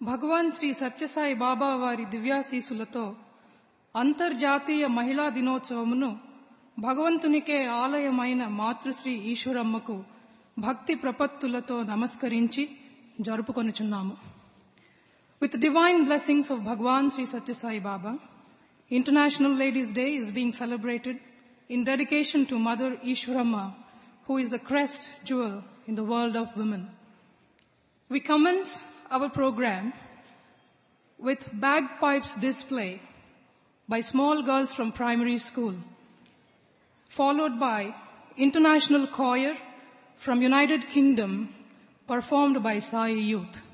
భగవాన్ శ్రీ సత్యసాయి బాబా వారి దివ్యాశీసులతో అంతర్జాతీయ మహిళా దినోత్సవమును భగవంతునికే ఆలయమైన మాతృశ్రీ ఈశ్వరమ్మకు భక్తి ప్రపత్తులతో నమస్కరించి జరుపుకొనుచున్నాము. With divine blessings of Bhagwan Sri Satya Sai Baba, International Ladies' Day is being celebrated in dedication to Mother Ishwaramma, who is the crest jewel in the world of women. We commence our program with bagpipes display by small girls from primary school, followed by international choir from United Kingdom performed by Sai Youth.